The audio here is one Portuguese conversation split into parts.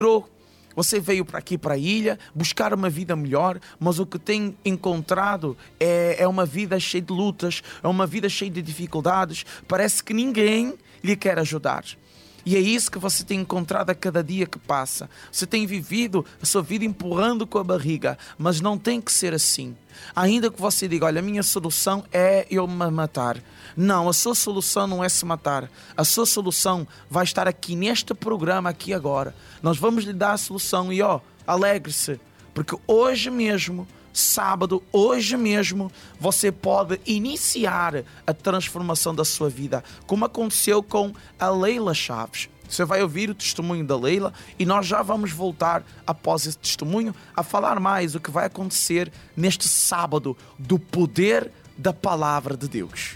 Você veio para aqui, para a ilha, buscar uma vida melhor, mas o que tem encontrado é uma vida cheia de lutas, é uma vida cheia de dificuldades. Parece que ninguém lhe quer ajudar. E é isso que você tem encontrado a cada dia que passa. Você tem vivido a sua vida empurrando com a barriga, mas não tem que ser assim. Ainda que você diga, olha, a minha solução é eu me matar. Não, a sua solução não é se matar. A sua solução vai estar aqui neste programa, aqui agora. Nós vamos lhe dar a solução e alegre-se. Porque hoje mesmo, sábado, hoje mesmo, você pode iniciar a transformação da sua vida. Como aconteceu com a Leila Chaves. Você vai ouvir o testemunho da Leila e nós já vamos voltar, após esse testemunho, a falar mais o que vai acontecer neste sábado do poder da Palavra de Deus.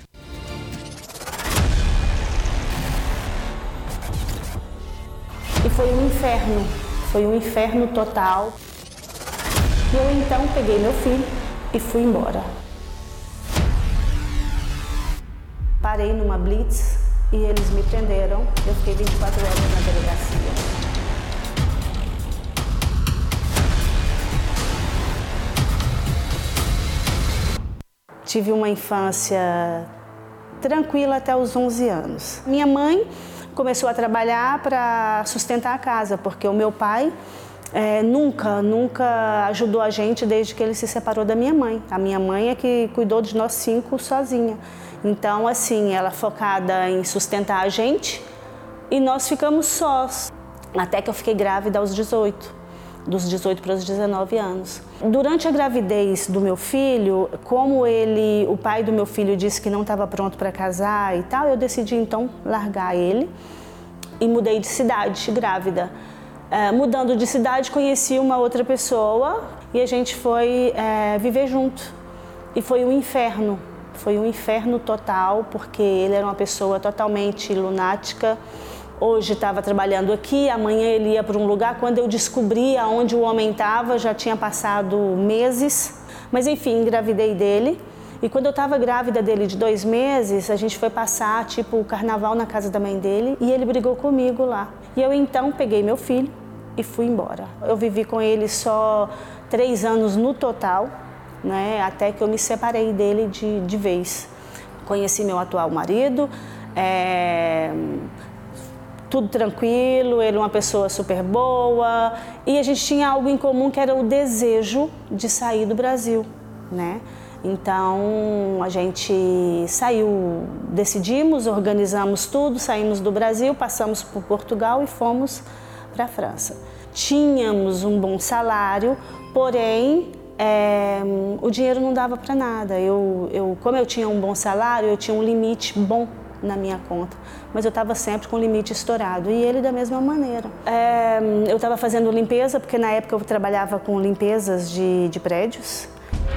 E foi um inferno total. E eu então peguei meu filho e fui embora. Parei numa blitz e eles me prenderam. Eu fiquei 24 horas na delegacia. Tive uma infância tranquila até os 11 anos. Minha mãe começou a trabalhar para sustentar a casa, porque o meu pai nunca ajudou a gente desde que ele se separou da minha mãe. A minha mãe é que cuidou de nós 5 sozinha. Então, assim, ela focada em sustentar a gente e nós ficamos sós. Até que eu fiquei grávida aos 18, dos 18 para os 19 anos. Durante a gravidez do meu filho, como o pai do meu filho disse que não estava pronto para casar e tal, eu decidi então largar ele e mudei de cidade, grávida. Mudando de cidade, conheci uma outra pessoa e a gente foi viver junto. E foi um inferno total, porque ele era uma pessoa totalmente lunática. Hoje estava trabalhando aqui, amanhã ele ia para um lugar. Quando eu descobri aonde o homem estava, já tinha passado meses. Mas enfim, engravidei dele. E quando eu estava grávida dele de 2 meses, a gente foi passar o carnaval na casa da mãe dele e ele brigou comigo lá. E eu então peguei meu filho e fui embora. Eu vivi com ele só 3 anos no total, né, até que eu me separei dele de vez. Conheci meu atual marido, tudo tranquilo, ele é uma pessoa super boa e a gente tinha algo em comum que era o desejo de sair do Brasil, né? Então a gente saiu, decidimos, organizamos tudo, saímos do Brasil, passamos por Portugal e fomos para a França. Tínhamos um bom salário, porém o dinheiro não dava para nada. Como eu tinha um bom salário, eu tinha um limite bom na minha conta, mas eu estava sempre com o limite estourado e ele da mesma maneira. Eu estava fazendo limpeza, porque na época eu trabalhava com limpezas de prédios.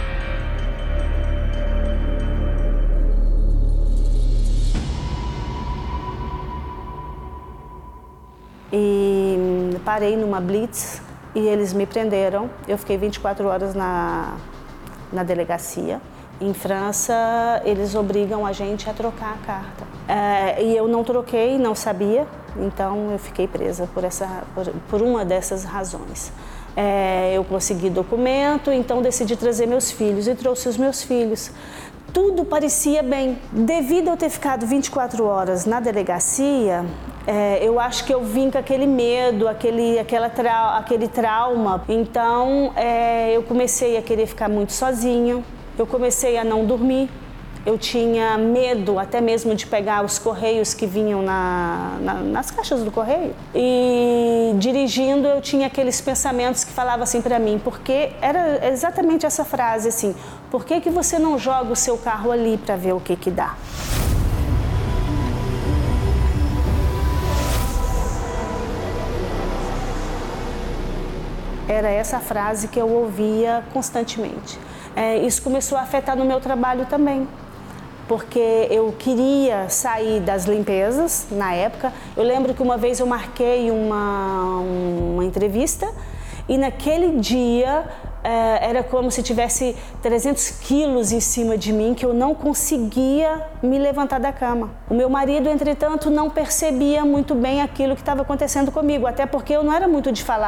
E parei numa blitz e eles me prenderam. Eu fiquei 24 horas na delegacia. Em França, eles obrigam a gente a trocar a carta. E eu não troquei, não sabia, então eu fiquei presa por uma dessas razões. Eu consegui documento, então decidi trazer meus filhos e trouxe os meus filhos. Tudo parecia bem. Devido a eu ter ficado 24 horas na delegacia, eu acho que eu vim com aquele medo, aquele trauma. Então, eu comecei a querer ficar muito sozinha, eu comecei a não dormir. Eu tinha medo até mesmo de pegar os correios que vinham nas caixas do correio. E dirigindo eu tinha aqueles pensamentos que falavam assim para mim, porque era exatamente essa frase assim, por que você não joga o seu carro ali para ver o que dá? Era essa frase que eu ouvia constantemente. Isso começou a afetar no meu trabalho também, porque eu queria sair das limpezas na época. Eu lembro que uma vez eu marquei uma entrevista e naquele dia era como se tivesse 300 quilos em cima de mim, que eu não conseguia me levantar da cama. O meu marido, entretanto, não percebia muito bem aquilo que estava acontecendo comigo, até porque eu não era muito de falar.